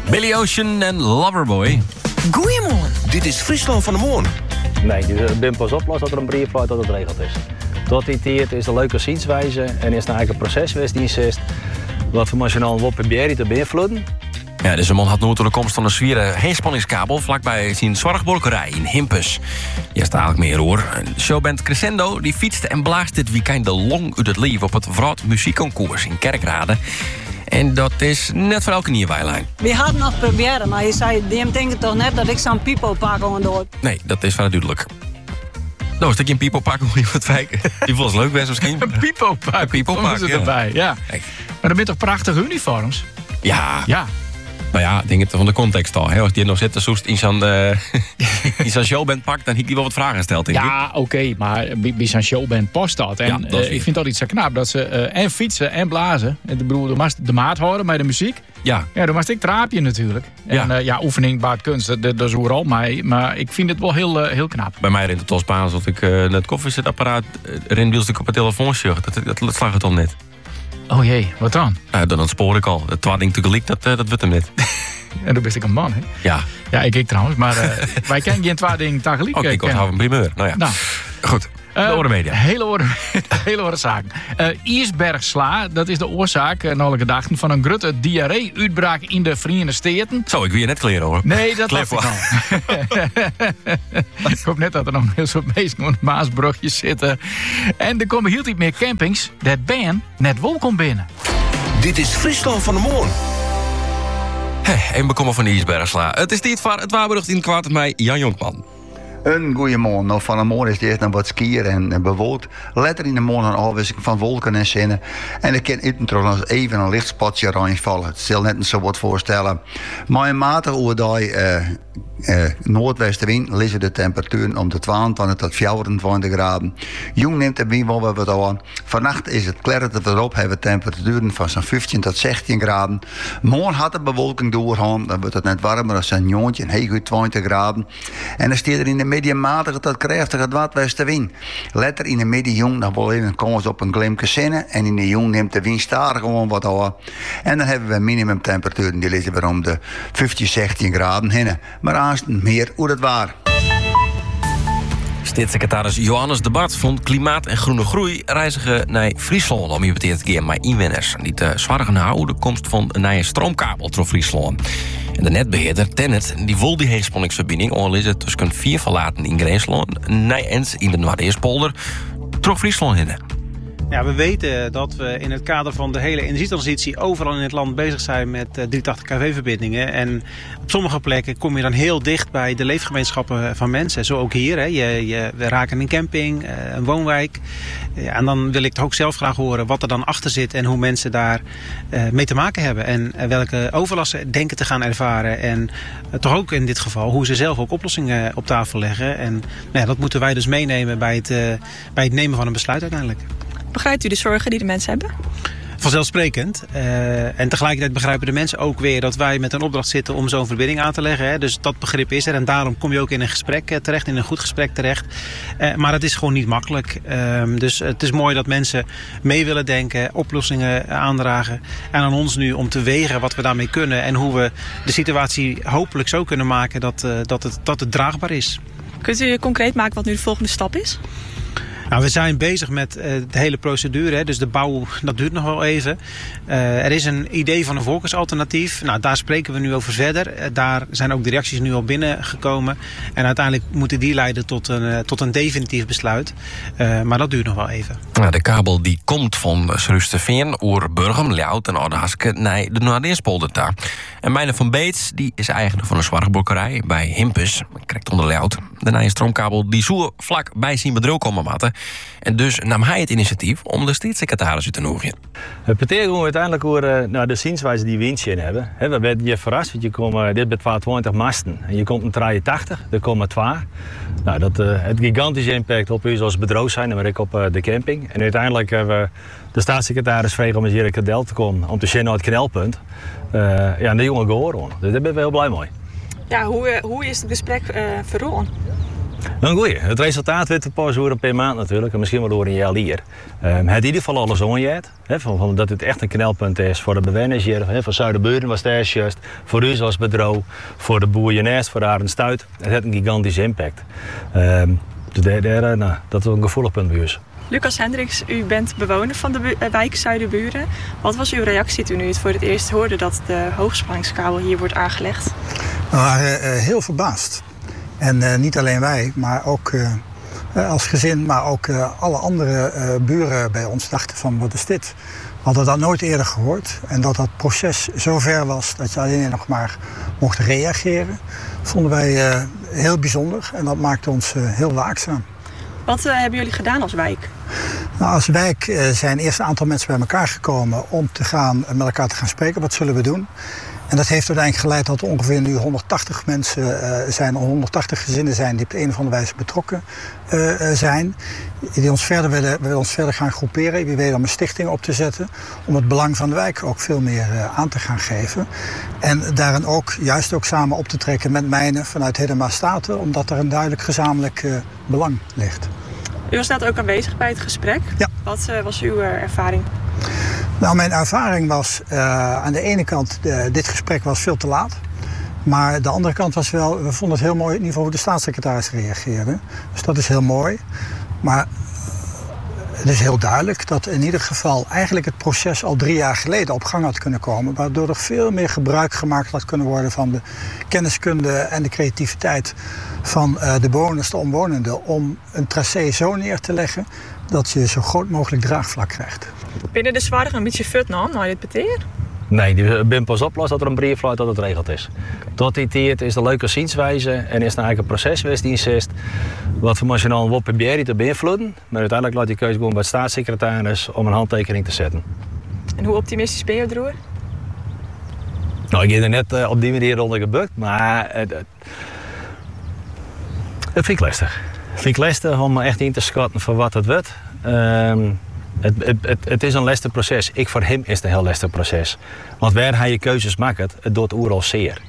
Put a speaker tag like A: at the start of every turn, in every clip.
A: Billy Ocean en Loverboy.
B: Goeiemorgen.
C: Dit is Friesland van de Moon.
D: Nee, ik ben pas oplost dat er een brief uit dat het regeld is. Tot die tijd is een leuke zienswijze en is nou eigenlijk een proces geweest die zegt wat voor nationaal WOP probeert te beïnvloeden.
A: Ja, deze man had nooit door de komst van een zwiere heenspanningskabel vlakbij zijn zorgbolkerij in Himpus. Hier staat eigenlijk meer hoor. Showband Crescendo die fietste en blaast dit weekend de long uit het leven op het Vrot muziekconcours in Kerkrade. En dat is net voor elke nierwijlijn.
E: We hadden nog proberen, maar je zei, die denkt toch net dat ik zo'n pipo pak onder.
A: Nee, dat is wel duidelijk. Nou, een stukje een pipo-pak om iemand te kijken. Die vond het leuk best misschien.
F: Een pipo-pak.
A: Een pipo-pak,
F: ja. Erbij, ja.
A: Kijk.
F: Maar dat zijn toch prachtige uniforms?
A: Ja.
F: Ja.
A: Nou ja, ik denk het van de context al. Hè? Als die nog zit zoest in zo'n showband pakt, dan heb ik wel wat vragen gesteld, denk ik.
F: Ja, oké, maar bij zo'n showband past dat. En
A: ja,
F: ik vind dat iets zo knap, dat ze en fietsen en blazen. Ik bedoel, je mag de maat houden met de muziek.
A: Ja.
F: Ja, dan mag ik traapje natuurlijk. En oefening baart kunst, dat is overal mij. Maar ik vind het wel heel knap.
A: Bij mij rent het al Spaans dat ik het koffiezetapparaat renwielstuk op het telefoon schucht. Dat slag het al net.
F: Oh jee, wat dan?
A: Dan spoor ik al. Het ding tegelijk, dat wordt hem net.
F: En dan ben ik een man, hè?
A: Ja.
F: Ja, ik trouwens. Maar wij kennen geen twee dingen tegelijk.
A: Oké, ik had een primeur. Nou ja.
F: Nou.
A: Goed. De orde media.
F: Hele orde zaken. Iersbergsla, dat is de oorzaak, alle gedachten, van een grote diarree-uitbraak in de Verenigde Staten.
A: Zo, ik wil je net kleren hoor.
F: Nee, dat was ik al. Ik hoop net dat er nog heel soort mensen op het Maasbrugje zitten. En er komen heel niet meer campings. Dat ben net welkom binnen.
C: Dit is Friesland van de Moon.
A: En bekommer van de Iersbergsla. Het is tijd voor het Waarburg in kwaad met Jan Jonkman.
G: Een goede morgen. Nou, van de morgen is dit nog wat skier en bewolkt. Letter in de morgen een afwisseling van wolken en zinnen. En ik kan u trouwens even een lichtspatje reinvallen. Het zal net zo wat voorstellen. Maar een matige oerdag, noordwestenwind, liggen de temperaturen om de 22 tot 24 graden. Jong neemt de wind wel wat aan. Vannacht is het klerret erop, hebben we temperaturen van zo'n 15 tot 16 graden. Morgen had de bewolking doorgaan, dan wordt het net warmer dan zo'n joontje, en heel goed 20 graden. En dan staat er in de midden matige tot krachtige noordwestenwind. Letter in de midden jong nog wel even een kans op een glimke zinnen. En in de jong neemt de wind stadig gewoon wat aan. En dan hebben we minimumtemperaturen, die liggen weer om de 15, 16 graden heen. Maar aanstaan meer hoe het waar.
A: Staatssecretaris Johannes de Bart vond klimaat en groene groei reizigen naar Friesland om je beteerd keer met inwoners. Niet zwaar gaan houden de komst van een nieuwe stroomkabel door Friesland. En de netbeheerder Tennet die wil die heenspanningsverbinding onlezen tussen 4 verlaten in Greensland, Nijens in de Noordeerspolder, door Friesland heen.
H: Ja, we weten dat we in het kader van de hele energietransitie overal in het land bezig zijn met 380 kV-verbindingen. En op sommige plekken kom je dan heel dicht bij de leefgemeenschappen van mensen. Zo ook hier. Hè. We raken een camping, een woonwijk. Ja, en dan wil ik toch ook zelf graag horen wat er dan achter zit en hoe mensen daar mee te maken hebben. En welke overlasten denken te gaan ervaren. En toch ook in dit geval hoe ze zelf ook oplossingen op tafel leggen. En dat moeten wij dus meenemen bij het nemen van een besluit uiteindelijk.
B: Begrijpt u de zorgen die de mensen hebben?
H: Vanzelfsprekend. En tegelijkertijd begrijpen de mensen ook weer dat wij met een opdracht zitten om zo'n verbinding aan te leggen. Hè. Dus dat begrip is er. En daarom kom je ook in een gesprek terecht, in een goed gesprek terecht. Maar het is gewoon niet makkelijk. Dus het is mooi dat mensen mee willen denken, oplossingen aandragen. En aan ons nu om te wegen wat we daarmee kunnen. En hoe we de situatie hopelijk zo kunnen maken dat het draagbaar is.
B: Kunt u concreet maken wat nu de volgende stap is?
H: Nou, we zijn bezig met de hele procedure, hè, dus de bouw, dat duurt nog wel even. Er is een idee van een volkensalternatief. Nou, daar spreken we nu over verder. Daar zijn ook de reacties nu al binnengekomen. En uiteindelijk moeten die leiden tot een definitief besluit. Maar dat duurt nog wel even.
A: Nou, de kabel die komt van Srusteveen, oer Burgum, Ljout en Oudehaske naar de Noordeerspolder daar. En Mijne van Beets die is eigenaar van een zwartbolkerij bij Himpus, correct onder Ljout. De nieuwe stroomkabel die zoer vlak bij zijn bedrijf komen matten. En dus nam hij het initiatief om de staatssecretaris uit te nodigen.
D: Het betekent gewoon uiteindelijk hoe de zienswijze die we in hebben. We werden je verrast, want je komt dit met 22 masten. En je komt een 83, er komen 2. Nou, dat het gigantische impact op u als bedrijf zijn, maar ook op de camping. En uiteindelijk hebben we de staatssecretaris gevraagd om eens hier in Kadel te komen om te zien naar het knelpunt. En de jongen gehoord. Dus daar ben we heel blij mee.
B: Ja, hoe is het gesprek verloren?
D: Een goeie. Het resultaat werd een pas over per maand natuurlijk. En misschien wel door een jaar hier. Het in ieder geval alles ongeëerd. Dat het echt een knelpunt is voor de bewoners hier. Voor Zuiderburen was het eerst juist. Voor u als bedrijf. Voor de boerenest, voor de Arendsstuit. Het heeft een gigantische impact. Dus dat is een gevoelig punt bij ons.
B: Lucas Hendricks, u bent bewoner van de wijk Zuiderburen. Wat was uw reactie toen u het voor het eerst hoorde dat de hoogspanningskabel hier wordt aangelegd?
I: We waren heel verbaasd. En niet alleen wij, maar ook als gezin, maar ook alle andere buren bij ons dachten van wat is dit? We hadden dat nooit eerder gehoord. En dat dat proces zo ver was dat je alleen nog maar mocht reageren, vonden wij heel bijzonder. En dat maakte ons heel waakzaam.
B: Wat hebben jullie gedaan als wijk?
I: Nou, als wijk zijn eerst een aantal mensen bij elkaar gekomen om met elkaar te gaan spreken. Wat zullen we doen? En dat heeft uiteindelijk geleid dat er ongeveer nu 180 mensen zijn, 180 gezinnen zijn die op de een of andere wijze betrokken zijn. Die ons verder gaan groeperen. We willen om een stichting op te zetten om het belang van de wijk ook veel meer aan te gaan geven. En daarin ook juist samen op te trekken met mijnen vanuit Hedema Staten, omdat er een duidelijk gezamenlijk belang ligt.
B: U was net ook aanwezig bij het gesprek.
I: Ja.
B: Wat was uw ervaring?
I: Nou, mijn ervaring was aan de ene kant, dit gesprek was veel te laat. Maar de andere kant was wel, we vonden het heel mooi in ieder geval hoe de staatssecretaris reageerde. Dus dat is heel mooi. Maar het is heel duidelijk dat in ieder geval eigenlijk het proces al 3 jaar geleden op gang had kunnen komen. Waardoor er veel meer gebruik gemaakt had kunnen worden van de kenniskunde en de creativiteit van de bewoners, de omwonenden. Om een tracé zo neer te leggen dat je zo groot mogelijk draagvlak krijgt.
B: Binnen de zwaardig een beetje fut nou dit betekent?
D: Nee, ik ben pas oplost dat er een brief luidt dat het regeld is. Tot die tijd is de leuke zienswijze en is er eigenlijk een proces geweest die insist wat we nationaal wel proberen te beïnvloeden. Maar uiteindelijk laat die keuze gewoon bij de staatssecretaris om een handtekening te zetten.
B: En hoe optimistisch ben je erover?
D: Nou, ik heb er net op die manier onder gebukt, maar dat vind ik lastig. Het vind ik lastig om me echt in te schatten voor wat het wordt. Het is een lastig proces. Voor hem is het een heel lastig proces. Want waar hij je keuzes maakt, het doet oeral zeer.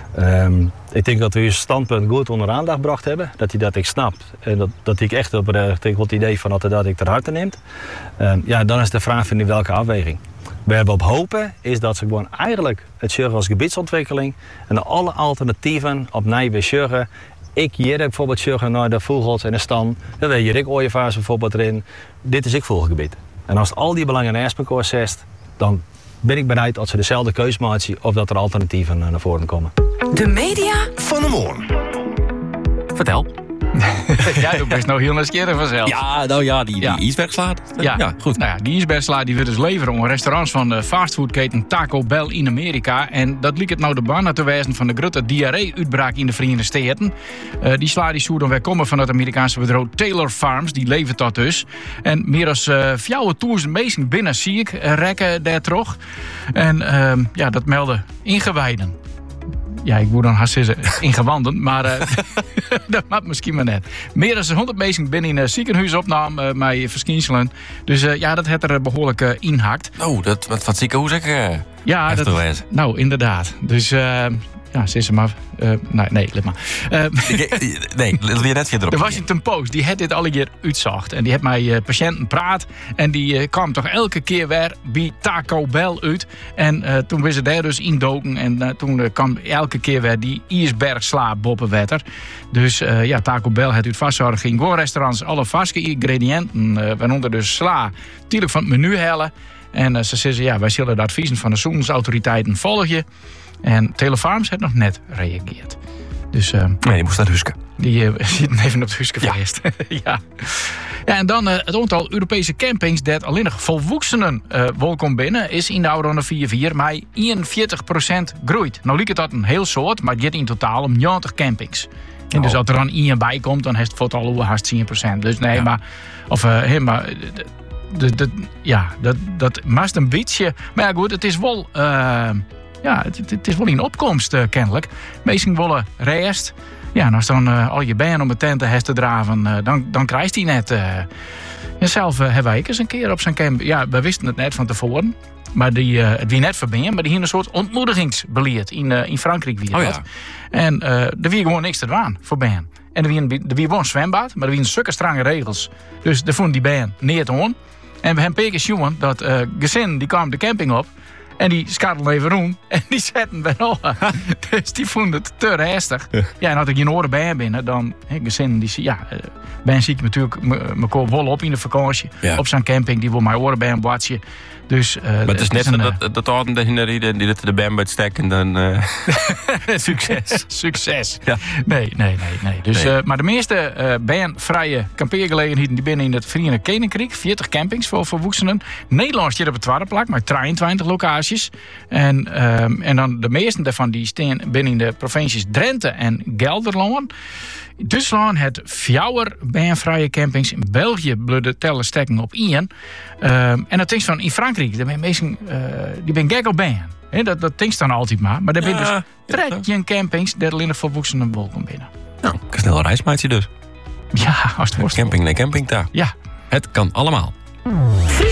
D: Ik denk dat we je standpunt goed onder aandacht gebracht hebben. Dat hij dat ik snapt. En dat ik echt op het idee van dat ik ter harte neemt. Dan is de vraag van welke afweging. Waar we op hopen is dat ze gewoon eigenlijk het zorgen als gebiedsontwikkeling en alle alternatieven opnieuw weer zorgen. Ik hier bijvoorbeeld zorgen naar de vogels en de stam. Dan weet je ik ooievaars bijvoorbeeld erin. Dit is ik vogelgebied. En als al die belangen naast elkaar zet, dan ben ik bereid dat ze dezelfde keuze maken of dat er alternatieven naar voren komen.
C: De media van de morgen.
A: Vertel.
F: Ja, doe best nou heel nieuwsgierig vanzelf.
A: Ja, nou ja, die ijsbergslaat.
F: Ja,
A: goed.
F: Nou ja, die ijsbergslaat die wil dus leveren aan restaurants van de fastfoodketen Taco Bell in Amerika. En dat liep het nou de baan te wijzen van de grote diarree-uitbraak in de Verenigde Staten. Die sla die zou dan weer komen van het Amerikaanse bedrijf Taylor Farms. Die levert dat dus. En meer dan 4.000 mensen binnen zie ik rekken daar terug. En dat melden ingewijden. Ja, ik moet dan haast zeggen ingewanden, maar dat maakt misschien maar net. Meer dan 100 mensen binnen in een ziekenhuisopname met verschijnselen. Dus dat heeft er behoorlijk inhakt.
A: Oh, wat ziekenhuis ik
F: ja, dat, nou inderdaad. Dus zeg ze maar. Nee, let maar.
A: Nee, dat wil je net verder op.
F: De Washington Post, die heeft dit alle keer uitzocht. En die heeft met patiënten praat. En die kwam toch elke keer weer bij Taco Bell uit. En toen was ze daar dus indoken. En toen kwam elke keer weer die ijsbergsla boppenwetter. Dus Taco Bell heeft uit vastzorging. Gewoon restaurants, alle vaste ingrediënten. Waaronder dus sla, natuurlijk van het menu hellen. En ze zeggen, wij zullen de adviezen van de zoensautoriteiten volgen. En Taylor Farms heeft nog net gereageerd. Dus,
A: nee, die moest naar Huske.
F: Die zitten even op het Huske geweest. Ja. Ja, en dan het aantal Europese campings dat alleen nog volwassenen welkom binnen is in de oude 4-4 maar 41% groeit. Nou lijkt dat een heel soort, maar het gaat in totaal om 90 campings. En dus als er dan iemand bij komt, dan heeft het al haast 10%. Dus nee, maar dat maakt een beetje. Maar ja, goed, het is wel. Het is wel in opkomst kennelijk. Meesten willen rest. Ja, en als dan al je benen om de tenten heeft te draven, dan krijgt hij net. Zelf hebben wij eens een keer op zijn camp. Ja, we wisten het net van tevoren. Maar het wie net verbeen, maar die hier een soort ontmoedigingsbeleid in Frankrijk weer.
A: Ja.
F: En er wie gewoon niks te doen voor band. En er wie gewoon zwembad, maar er wie zulke strenge regels. Dus daar vonden die band niet aan. En we hebben een keer jongen dat gezin die kwam de camping op. En die scharrelden even rond. En die zetten bij rollen. Dus die vonden het te restig. Ja, en als ik je oren bij binnen, dan gezin die zei, ben zie ik natuurlijk mijn kop wol op in de vakantie. Ja. Op zo'n camping, die wil mijn oren bij een watje. Dus,
A: maar het is net zo dat oude die de band bij het steken dan...
F: Succes.
A: Ja.
F: Nee. Dus, maar de meeste bandvrije kampeergelegenheden die binnen in het Verenigd Koninkrijk, 40 campings voor volwassenen. Nederland zit op het tweede plak, maar 23 locaties. En dan de meeste daarvan die staan binnen in de provincies Drenthe en Gelderland. Duitsland het 4 bandvrije campings. In België bludde tellen stekken op 1. En dat is van in Frankrijk. De meesten die ben gek op band. Dat denkt dan altijd maar. Maar er zijn dus 13 campings dat alleen de volwassenen wolken binnen.
A: Nou, een snel reismaatje dus.
F: Ja, als het wordt.
A: Camping naar camping daar.
F: Ja.
A: Het kan allemaal.